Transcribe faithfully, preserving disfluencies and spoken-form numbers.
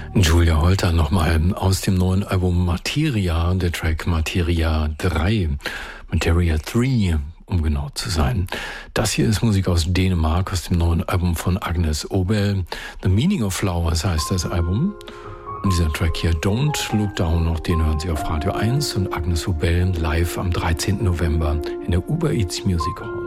Julia Holter nochmal aus dem neuen Album Materia, der Track Materia drei, Materia drei, um genau zu sein. Das hier ist Musik aus Dänemark, aus dem neuen Album von Agnes Obel. The Meaning of Flowers heißt das Album. Und dieser Track hier, Don't Look Down, auch den hören Sie auf Radio eins und Agnes Obel live am dreizehnten November in der Uber Eats Music Hall.